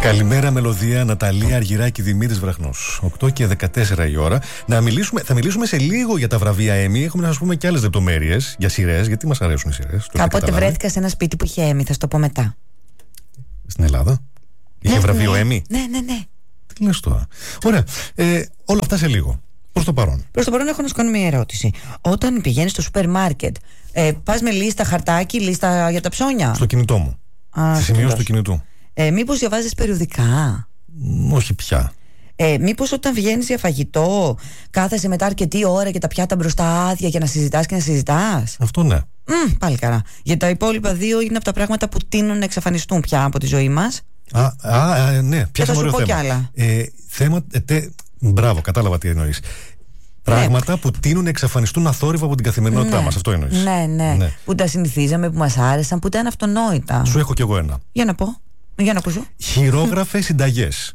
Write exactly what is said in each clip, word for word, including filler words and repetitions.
Καλημέρα, Μελωδία, Ναταλία, Αργυράκη, Δημήτρης Βραχνός. οκτώ και δεκατέσσερα η ώρα. Να μιλήσουμε, θα μιλήσουμε σε λίγο για τα βραβεία Έμι. Έχουμε να σας πούμε και άλλες λεπτομέρειες για σειρές, γιατί μας αρέσουν οι σειρές. Κάποτε βρέθηκα σε ένα σπίτι που είχε Έμι, θα σου το πω μετά. Στην Ελλάδα. Είχε ναι, βραβείο ναι. Έμι. Ναι, ναι, ναι. Τι λες τώρα. Ωραία. Ε, όλα αυτά σε λίγο. Προς το παρόν. Προς το παρόν έχω να σου κάνω μια ερώτηση. Όταν πηγαίνεις στο σούπερ μάρκετ, ε, πας με λίστα χαρτάκι, λίστα για τα ψώνια? Στο κινητό μου. Στη σημείωση του κινητού. Ε, μήπως διαβάζεις περιοδικά? Όχι πια. Ε, μήπως όταν βγαίνεις για φαγητό κάθεσαι μετά αρκετή ώρα και τα πιάτα μπροστά άδεια για να συζητάς και να συζητάς? Αυτό ναι. Mm, πάλι καλά. Για τα υπόλοιπα δύο είναι από τα πράγματα που τείνουν να εξαφανιστούν πια από τη ζωή μας. Α, α ναι, πιάσαμε ωραίο θέμα. Και θα σου πω κι άλλα. Ε, θέμα, ε, τε, μπράβο, κατάλαβα τι εννοείς. Πράγματα ναι. που τείνουν να εξαφανιστούν αθόρυβα από την καθημερινότητά ναι. μας. Αυτό εννοείς. Ναι, ναι, ναι. Που τα συνηθίζαμε, που μας άρεσαν, που ήταν αυτονόητα. Σου έχω κι εγώ ένα. Για να πω. Για να ακούσω. Χειρόγραφες συνταγές.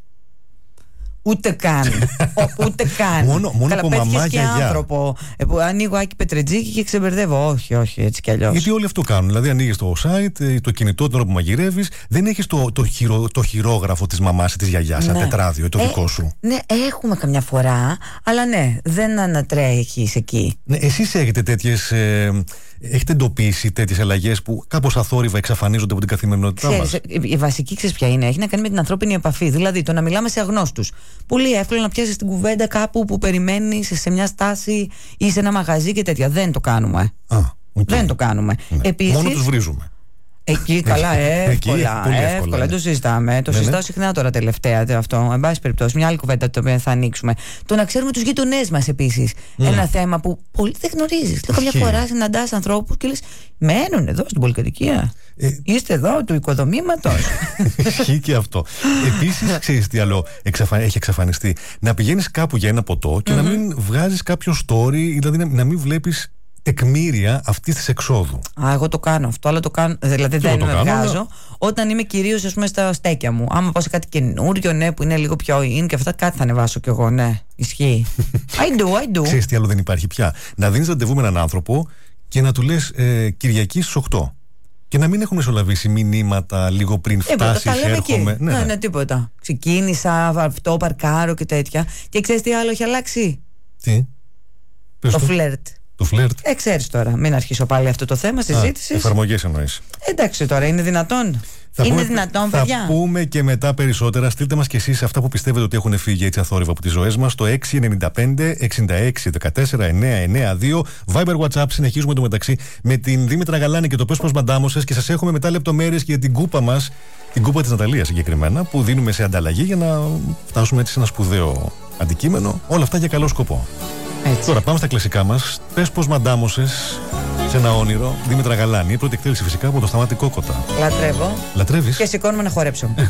Ούτε καν. Ο, ούτε καν. Μόνο, μόνο από μαμά και άνθρωπο. Ε, που ανοίγω Άκη Πετρετζίκη και ξεμπερδεύω. Όχι, όχι, έτσι κι αλλιώς. Γιατί όλοι αυτό κάνουν. Δηλαδή, ανοίγεις το site, το κινητό την ώρα που μαγειρεύεις, δεν έχεις το, το, χειρο, το χειρόγραφο της μαμάς ή της γιαγιάς, ναι. ένα τετράδιο ή το ε, δικό σου. Ναι, έχουμε καμιά φορά, αλλά ναι, δεν ανατρέχεις εκεί. Ναι, εσείς έχετε τέτοιες. Ε, Έχετε εντοπίσει τέτοιες αλλαγές που κάπως αθόρυβα εξαφανίζονται από την καθημερινότητά μας? Η βασική, ξέρεις ποια είναι? Έχει να κάνει με την ανθρώπινη επαφή. Δηλαδή το να μιλάμε σε αγνώστους. Πολύ εύκολο να πιάσεις την κουβέντα κάπου που περιμένεις, σε μια στάση ή σε ένα μαγαζί και τέτοια. Δεν το κάνουμε. Α, okay. Δεν το κάνουμε. Ναι. Επίσης, μόνο τους βρίζουμε. Εκεί καλά, εύκολα. Εκεί, εύκολα, εύκολα. Δεν το συζητάμε. Το ναι, συζητάω ναι. συχνά τώρα τελευταία. Αυτό. Εν πάση περιπτώσει, μια άλλη κουβέντα την οποία θα ανοίξουμε. Το να ξέρουμε τους γείτονές μας επίσης. Mm. Ένα θέμα που πολύ δεν γνωρίζεις. Καμιά φορά συναντάς ανθρώπους και λες, μένουν εδώ στην πολυκατοικία. Ε, Είστε εδώ του οικοδομήματος. Ισχύει και αυτό. Επίσης, ξέρεις τι άλλο εξαφα... έχει εξαφανιστεί? Να πηγαίνεις κάπου για ένα ποτό και mm-hmm. να μην βγάζεις κάποιο story, δηλαδή να, να μην βλέπεις τεκμήρια αυτής της εξόδου. Α, εγώ το κάνω αυτό, αλλά το κάνω. Δηλαδή δεν το με κάνω, βγάζω αλλά... όταν είμαι κυρίως, ας πούμε, στα στέκια μου. Άμα πάω σε κάτι καινούριο, ναι, που είναι λίγο πιο in και αυτά, κάτι θα ανεβάσω κι εγώ, ναι. Ισχύει. I do, I do. Ξέρεις τι άλλο δεν υπάρχει πια? Να δίνεις ραντεβού με έναν άνθρωπο και να του λες ε, Κυριακή στις οκτώ. Και να μην έχουν μεσολαβήσει μηνύματα λίγο πριν φτάσεις, έρχομαι. Ναι, ναι, ναι, τίποτα. Ξεκίνησα, αυτό, παρκάρω και τέτοια. Και ξέρεις τι άλλο έχει αλλάξει? Τι? Το φλερτ. Το φλερτ. Ε, ξέρεις τώρα, μην αρχίσω πάλι αυτό το θέμα συζήτησης. Εφαρμογές εννοείς? Εντάξει τώρα, είναι δυνατόν? Θα είναι πούμε, δυνατόν, θα παιδιά? Θα πούμε και μετά περισσότερα. Στείλτε μας και εσείς αυτά που πιστεύετε ότι έχουν φύγει έτσι αθόρυβα από τις ζωές μας. Το έξι εννιά πέντε εξήντα έξι δεκατέσσερα εννιακόσια ενενήντα δύο. Viber, WhatsApp. Συνεχίζουμε το μεταξύ με την Δήμητρα Γαλάνη και το Πες Πως Μαντάμωσες. Και σας έχουμε μετά λεπτομέρειες για την κούπα μας, την κούπα της Ναταλίας συγκεκριμένα, που δίνουμε σε ανταλλαγή για να φτάσουμε έτσι σε ένα σπουδαίο αντικείμενο. Όλα αυτά για καλό σκοπό. Έτσι. Τώρα πάμε στα κλασικά μας. Πες πως μαντάμωσες σε ένα όνειρο. Δήμητρα Γαλάνη. Πρώτη εκτέλεση φυσικά από το Σταμάτη Κόκοτα. Λατρεύω. Λατρεύεις? Και σηκώνουμε να χορέψω. Ε,